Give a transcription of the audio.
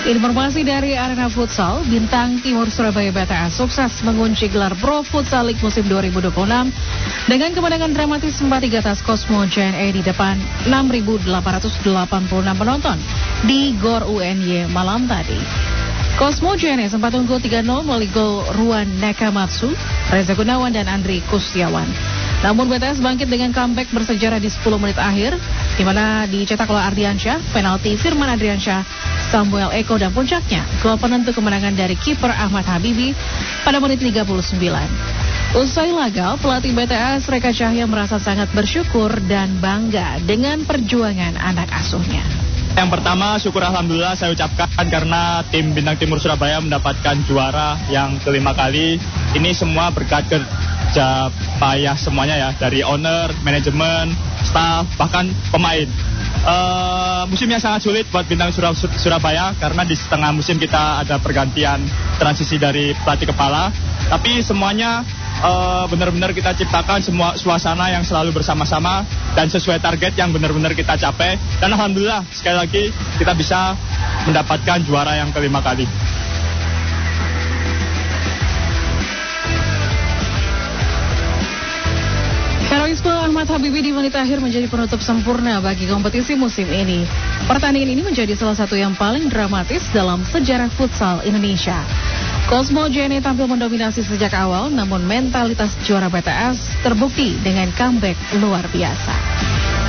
Informasi dari Arena Futsal, Bintang Timur Surabaya BTS sukses mengunci gelar Pro Futsal League musim 2026 dengan kemenangan dramatis 4-3 atas Cosmo JNE di depan 6.886 penonton di GOR UNY malam tadi. Cosmo JNE sempat unggul 3-0 melalui gol Ruan Nakamatsu, Reza Gunawan, dan Andri Kustiawan. Namun BTS bangkit dengan comeback bersejarah di 10 menit akhir, di mana dicetak oleh Ardiansyah, penalti Firman Adriansyah, Samuel Eko, dan puncaknya gol penentu kemenangan dari kiper Ahmad Habibi pada menit 39. Usai laga, pelatih BTS Reka Cahya merasa sangat bersyukur dan bangga dengan perjuangan anak asuhnya. Yang pertama, syukur alhamdulillah saya ucapkan karena tim Bintang Timur Surabaya mendapatkan juara yang kelima kali. Ini semua berkat kerja payah semuanya ya, dari owner, manajemen, staff, bahkan pemain. Musimnya sangat sulit buat Bintang Surabaya karena di setengah musim kita ada pergantian transisi dari pelatih kepala. Tapi semuanya benar-benar kita ciptakan semua suasana yang selalu bersama-sama dan sesuai target yang benar-benar kita capai. Dan alhamdulillah sekali lagi kita bisa mendapatkan juara yang kelima kali. Heroisme Ahmad Habibi di menit akhir menjadi penutup sempurna bagi kompetisi musim ini. Pertandingan ini menjadi salah satu yang paling dramatis dalam sejarah futsal Indonesia. Cosmo JNE tampil mendominasi sejak awal, namun mentalitas juara BTS terbukti dengan comeback luar biasa.